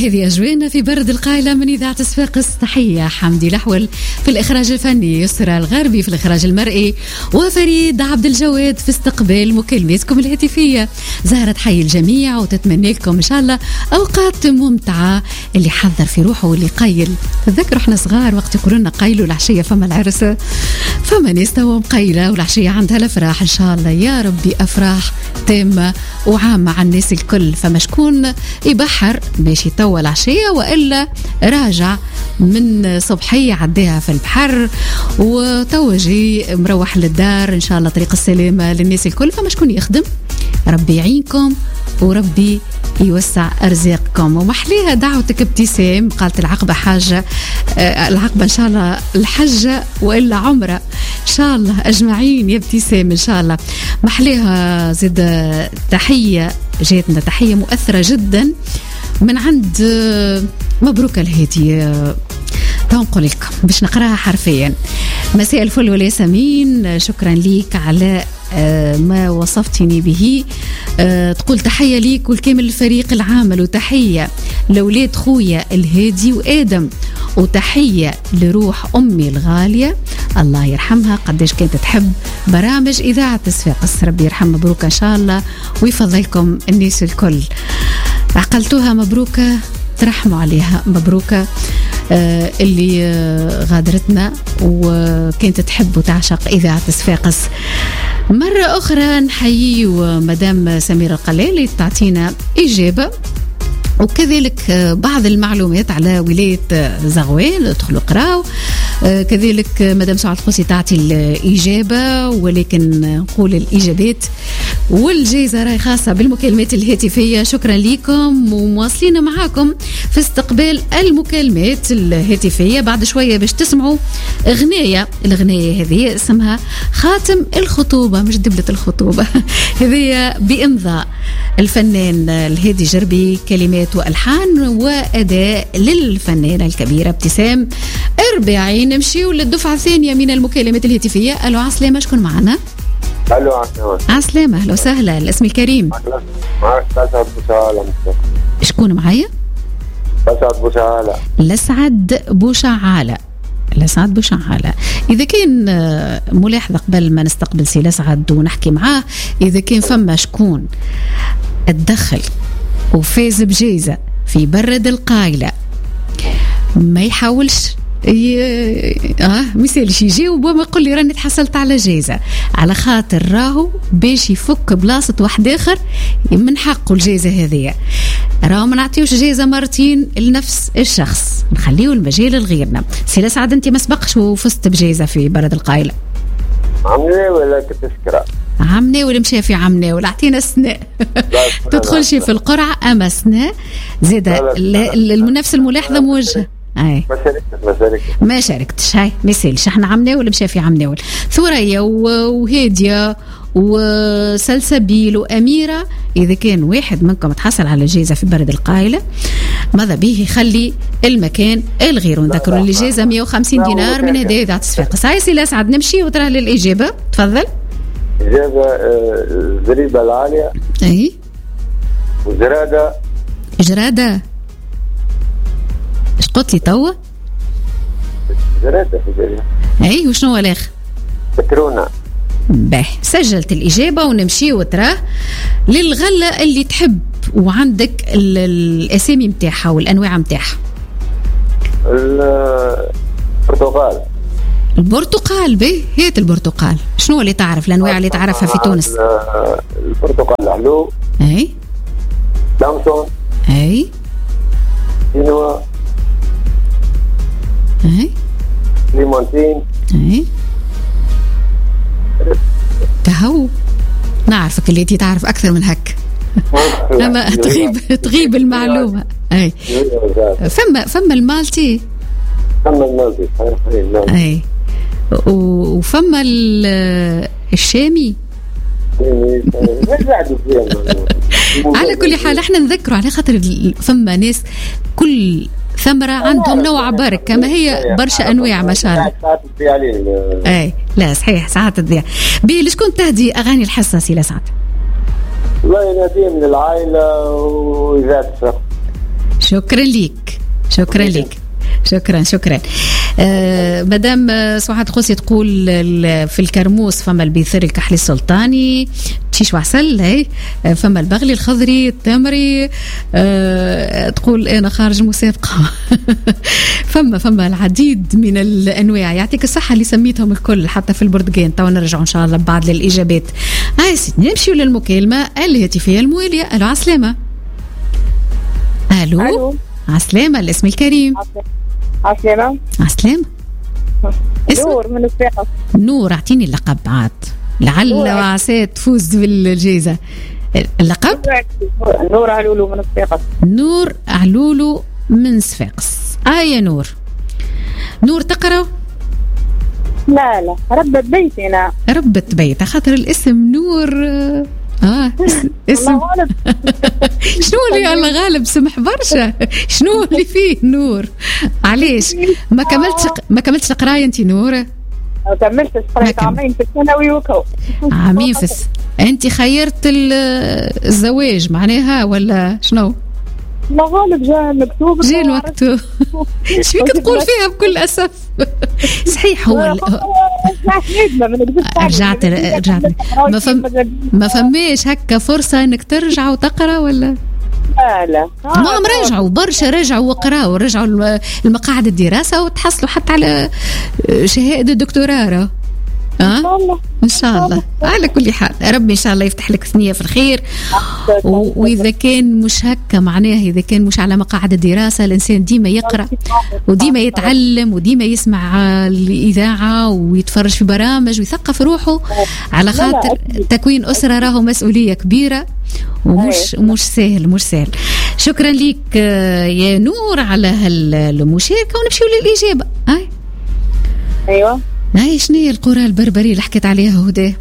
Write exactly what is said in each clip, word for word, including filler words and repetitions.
هذه أجوانا في برد القاهلة من إذاعة صفاقس. تحية حمدي الأحول في الإخراج الفني، يسرى الغربي في الإخراج المرئي، وفريد عبد الجواد في استقبال مكالماتكم الهاتفية. زهرة حي الجميع وتتمنى لكم إن شاء الله أوقات ممتعة. اللي حضر في روحه واللي قيل، تذكروا احنا صغار وقت يقولون قيلوا العشية فما العرس، فما ناس توا مقيلة والعشية عندها الأفراح. إن شاء الله يا ربي أفراح تامة وعامة على الناس الكل. فما شكون يبحر باش يتوى العشية وإلا راجع من صبحية عديها في البحر وتوجي مروح للدار إن شاء الله طريق السلامة للناس الكل. فما شكون يخدم، ربي يعينكم وربي يوسع أرزاقكم. ومحليها دعوتك ابتسام، قالت العقبة حاجة آه العقبة إن شاء الله الحجة وإلا عمرة إن شاء الله أجمعين يا ابتسام إن شاء الله. محليها زد تحية، جاتنا تحية مؤثرة جدا من عند مبروك الهدية. تنقل لكم باش نقراها حرفيا. مساء الفل والياسمين، شكرا ليك على ما وصفتني به. تقول تحية ليك والكامل الفريق العامل، وتحية لولاد خويا الهادي وآدم، وتحية لروح أمي الغالية الله يرحمها قديش كانت تحب برامج إذاعة صفاقس. ربي يرحم. مبروك إن شاء الله ويفضلكم الناس الكل. عقلتوها مبروكة، ترحموا عليها مبروكة آه اللي آه غادرتنا وكانت تحب وتعشق إذاعة صفاقس. مرة أخرى نحيي مدام سميرة القلالي تعطينا إجابة وكذلك بعض المعلومات على ولاية زغوان. ادخلوا قراو. كذلك مدام سعاد القوسي تعطي الإجابة، ولكن نقول الإجابات والجائزة راهي خاصة بالمكالمات الهاتفية. شكرا لكم ومواصلين معاكم في استقبال المكالمات الهاتفية. بعد شوية باش تسمعوا أغنية، الأغنية هذه اسمها خاتم الخطوبة مش دبلة الخطوبة. هذه بإمضاء الفنان الهادي جربي، كلمات وألحان وأداء للفنانة الكبيرة ابتسام أربعين. نمشيو للدفعة الثانية من المكالمات الهاتفية. ألو عسلامة، شكون معنا؟ ألو عسلامة. عسلامة، أهلا وسهلا. الاسم الكريم؟ معك لسعد بوشعالة. شكون معايا؟ لسعد بوشعالة. لسعد بوشعالة. لسعد بوشعالة. إذا كان ملاحظة قبل ما نستقبل سي لسعد ونحكي معاه، إذا كان فما شكون اتدخل وفاز بجائزة في برد القايلة ما يحاولش ي... اه مثالش يجاوب وما يقول لي راني تحصلت على جائزة، على خاطر راهو باش يفك بلاصة واحد آخر من حقه الجائزة هذه. راهو ما نعطيوش جائزة مرتين لنفس الشخص، نخليه المجال لغيرنا. سي سعد انت ما سبقش وفزت بجائزة في برد القايلة؟ عمني ولا كتشكرا؟ عمني ولا مشى في عمني ولا اعطينا سناء. تدخلش في القرعة أما سناء زيادة المنافس الملاحظة موجهة. اي ما شاركتش ما شاركتش ما شاركتش هاي مثالش. احنا عمناول ولا مشى في عمناول. ثريا وهادية وسلسبيل وأميرة، إذا كان واحد منكم تحصل على جائزة في برد القايلة ماذا به يخلي المكان الغير. نذكروا اللي جائزة مية وخمسين دينار من هدايا إذاعة صفاقس. هاي سي لسعد نمشي وترى للإجابة. تفضل. إجابة الزريبة العالية. أي وزرادة. جرادة ايش قلت لي توا؟ زرادة. اي وشنو الاخر؟ بترونة. باهي سجلت الإجابة ونمشي وتراه للغلة اللي تحب وعندك الأسامي متاعها والأنواع متاعها. البرتقال. البرتقال به هيت البرتقال. شنو اللي تعرف الأنواع اللي تعرفها في تونس؟ البرتقال الحلو. أي لامسون. أي كينوا. أي ليمونتين. أي كهو. نعرفك اللي تي تعرف أكثر من هك. لما تغيب تغيب المعلومة. أي فما فما المالتي. فما المالتي. أي وفما الشامي. على كل حال احنا نذكروا على خاطر فما ناس كل ثمرة عندهم نوع برك كما هي برشا أنواع ما شاء الله. أي لا صحيح ساعات تضيع. بي شكون تهدي أغاني الحصة سي لسعد؟ والله نادي من العائلة وإذاعة صفاقس. شكرا ليك شكرا ليك شكرا شكرا. آه مدام سعاد قوسي تقول في الكرموس فما البيثر الكحلي السلطاني تشيش وعسل هي، فما البغلي الخضري التمري. آه تقول انا خارج مسابقه. فما فما العديد من الانواع. يعطيك الصحه اللي سميتهم الكل حتى في البرتقال. تو نرجع ان شاء الله بعد للاجابات. هاي سيدي نمشيو للمكالمه الهاتفية المواليه. الو عسلامه. الو الو عسلامه. الاسم الكريم. عسلامة. عسلامة. نور من الصفاقس. نور اعطيني اللقب عاد لعل وعسى تفوز بالجائزة. اللقب نور علولو من الصفاقس. نور علولو من صفاقس. آية نور. نور تقرأ؟ لا لا ربة بيت. أنا ربة بيت خاطر الاسم نور. اه اسم شنو اللي الله غالب سمح برشا. شنو اللي فيه نور؟ علاش ما كملتش ما كملتش القرايه انت نور؟ ما كملتش قريت عامين في الثانوي وكو. عامين في انت خيرت الزواج معناها ولا شنو؟ لا غالب جاء مكتوب. جاء المكتوب. ايش فيك تقول فيها بكل اسف؟ صحيح هو رجعت رجعت ما فهم ما فماش هكا فرصه انك ترجع وتقرا ولا؟ لا لا ما رجعوا برشا رجعوا وقراوا رجعوا المقاعد الدراسه وتحصلوا حتى على شهاده الدكتوراه. اه ان شاء الله. على كل حال ربي ان شاء الله يفتح لك ثنيه في الخير. واذا كان مش هكا معناه اذا كان مش على مقاعد الدراسه الانسان ديما يقرا وديما يتعلم وديما يسمع الاذاعه ويتفرج في برامج ويثقف روحه على خاطر تكوين اسره راهو مسؤوليه كبيره ومش مش سهل مش سهل. شكرا لك يا نور على هالمشاركه ونمشيو للاجابه. هاي ايوه هاي شنو هي القرى البربرية اللي حكيت عليها هدى؟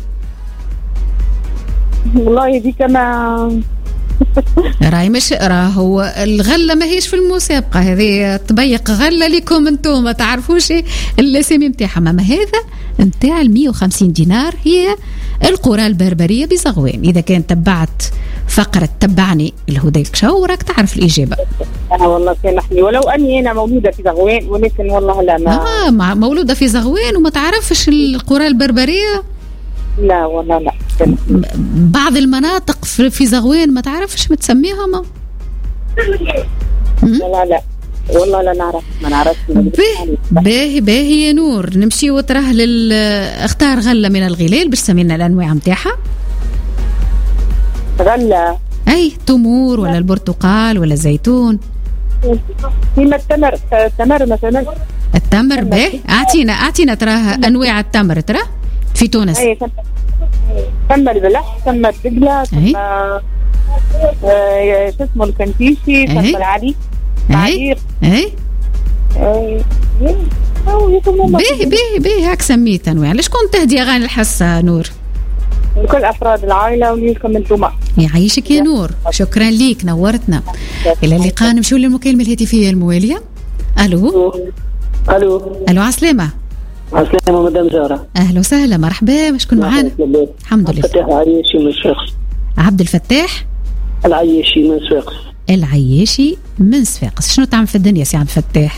والله دي كما راهي مش راهو الغلة ما هيش في المسابقة هذه تبيق غلة لكم انتم ما تعرفوش الاسامي نتاعها. ما هذا نتاع المية وخمسين دينار هي القرى البربرية بزغوان. إذا كان تبعت فقرة تبعني الهدى شو راك تعرف الإجابة. أنا والله سامحني ولو أني أنا مولودة في زغوان ولكن والله لا ما آه مولودة في زغوان وما تعرفش القرى البربرية. لا والله لا. بعض المناطق في زغوان ما تعرفش متسميها ما لا لا والله لا نعرف ما نعرفش. باهي باهي يا نور نمشي وتراه لل اختار غلة من الغلال باش سمينا الأنواع متاعها. غلة أي تمور ولا البرتقال ولا الزيتون. فيما التمر التمر مثلا. التمر باهي أعطينا أعطينا تراها أنواع التمر ترى في تونس. أي ثم البلح ثم الدقلة ثم آه شو اسمه الكنتيشي ثم العلي اي اي باهي باهي باهي هاك سميت انواع. ليش كنت تهدي اغاني الحصه نور؟ لكل افراد العائله وليكم انتم. يعيشك يا نور شكرا ليك نورتنا. الى اللقاء. نمشيو للمكالمه الهاتفيه المواليه. الو الو الو عسلامه. عسلامة مدام زهرة. أهلا وسهلا مرحبا. شكون معانا؟ الحمد لله. الفتاح العياشي من صفاقس. عبد الفتاح العياشي من صفاقس. العياشي من صفاقس. شنو تعمل في الدنيا سي عبد الفتاح؟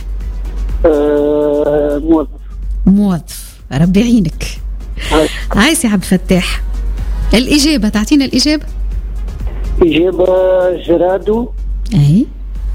أه موظف. موظف ربي يعينك. هاي سي عبد الفتاح الإجابة تعطينا الإجابة. إجابة جرادو. أي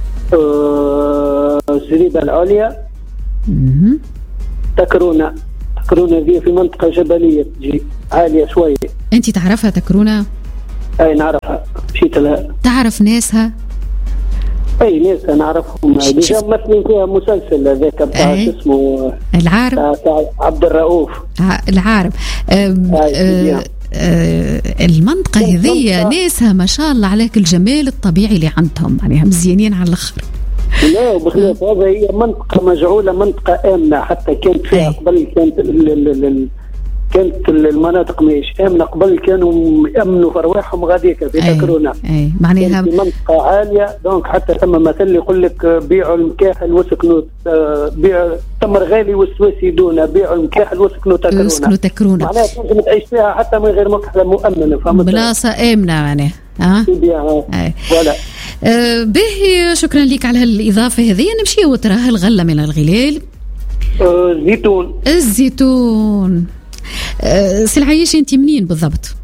أه زريبة العليا. اها تكرونة. تكرونة ذي في منطقة جبلية تجي عالية شوية. أنت تعرفها تكرونة؟ أي نعرفها مشيت لها. تعرف ناسها؟ أي ناسها نعرفهم. ديجا مثلين فيها مسلسل هذاك بتاع اسمه العارب. بتاع عبد الرؤوف. العارب. أم أه أه المنطقة هذية ناسها ما شاء الله عليك الجمال الطبيعي اللي عندهم يعني مزيانين على الآخر. لا وبخلاف هذا هي منطقة مجعولة منطقة آمنة. حتى كانت فيها قبل كانت ال ال ال كانت المناطق ماهيش آمنة قبل كانوا يأمنوا في أرواحهم غاديك في تكرونة. أي معناها في منطقة عالية دونك حتى ثم مثل يقول لك بيعوا المكاحل وسكنوا بيع التمر غالي والسواسي دون بيعوا المكاحل وسكنوا تكرونة. وسكنوا تكرونة. معناها تنجم تعيش فيها حتى من غير مكحلة مؤمنة. فهمت؟ بلاصة آمنة معناها. اه ولا آه باهي، شكرا لك على هالإضافة هذه. نمشي وتراه الغلة من الغلال. الزيتون. الزيتون. آه سي العياشي، انت منين بالضبط؟